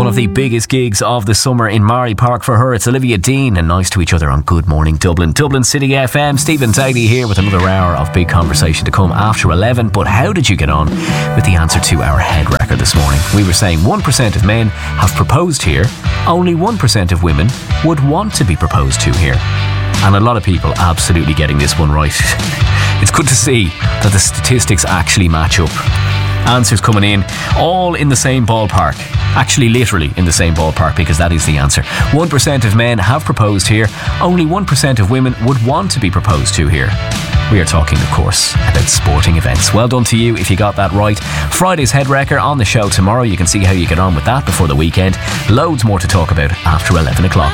One of the biggest gigs of the summer in Mari Park for her. It's Olivia Dean and Nice to Each Other on Good Morning Dublin. Dublin City FM. Stephen Tagley here with another hour of big conversation to come after 11. But how did you get on with the answer to our head record this morning? We were saying 1% of men have proposed here. Only 1% of women would want to be proposed to here. And a lot of people absolutely getting this one right. It's good to see that the statistics actually match up. Answers coming in, all in the same ballpark. Actually, literally in the same ballpark, because that is the answer. 1% of men have proposed here. Only 1% of women would want to be proposed to here. We are talking, of course, about sporting events. Well done to you if you got that right. Friday's Head Wrecker on the show tomorrow. You can see how you get on with that before the weekend. Loads more to talk about after 11 o'clock.